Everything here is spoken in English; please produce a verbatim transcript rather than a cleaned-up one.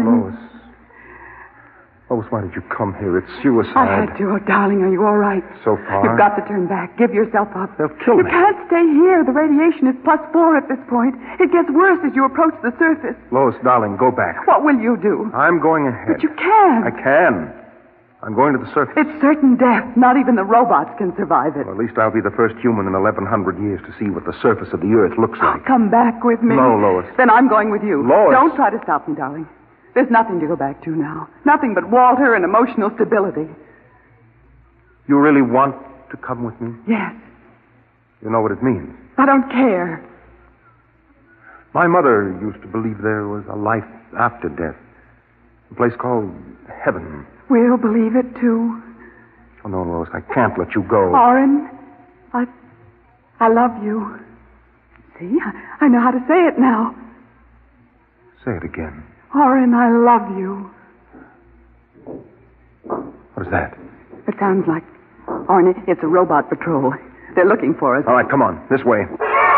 darling. Lois. Lois, why did you come here? It's suicide. I had to. Oh, darling, are you all right? So far. You've got to turn back. Give yourself up. They'll kill you me. You can't stay here. The radiation is plus four at this point. It gets worse as you approach the surface. Lois, darling, go back. What will you do? I'm going ahead. But you can't. I can. I'm going to the surface. It's certain death. Not even the robots can survive it. Well, at least I'll be the first human in eleven hundred years to see what the surface of the Earth looks like. Oh, come back with me. No, Lois. Then I'm going with you. Lois. Don't try to stop me, darling. There's nothing to go back to now. Nothing but Walter and emotional stability. You really want to come with me? Yes. You know what it means. I don't care. My mother used to believe there was a life after death. A place called heaven. We'll believe it, too. Oh, no, Lois, I can't let you go. Orrin, I... I love you. See, I, I know how to say it now. Say it again. Orrin, I love you. What is that? It sounds like... Orrin, it's a robot patrol. They're looking for us. All right, come on. This way.